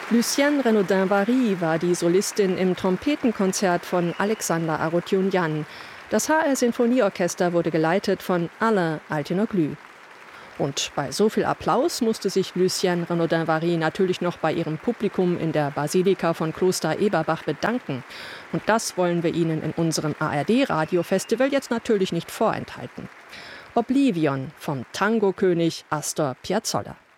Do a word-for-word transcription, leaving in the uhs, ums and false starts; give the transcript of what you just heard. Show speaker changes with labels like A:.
A: Lucienne Renaudin-Vary war die Solistin im Trompetenkonzert von Alexander Arutyunjan. Das H R-Sinfonieorchester wurde geleitet von Alain Altinoglu. Und bei so viel Applaus musste sich Lucienne Renaudin-Vary natürlich noch bei ihrem Publikum in der Basilika von Kloster Eberbach bedanken. Und das wollen wir Ihnen in unserem A R D-Radio-Festival jetzt natürlich nicht vorenthalten. Oblivion vom Tango-König Astor Piazzolla.